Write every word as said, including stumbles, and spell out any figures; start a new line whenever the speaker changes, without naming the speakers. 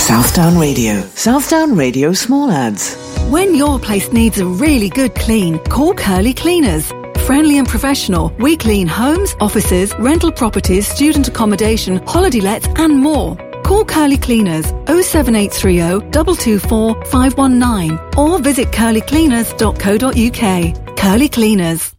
Southdown Radio. Southdown Radio Small Ads.
When your place needs a really good clean, call Curly Cleaners. Friendly and professional, we clean homes, offices, rental properties, student accommodation, holiday lets and more. Call Curly Cleaners oh seven eight three oh, two two four, five one nine or visit curly cleaners dot co dot uk. Curly Cleaners.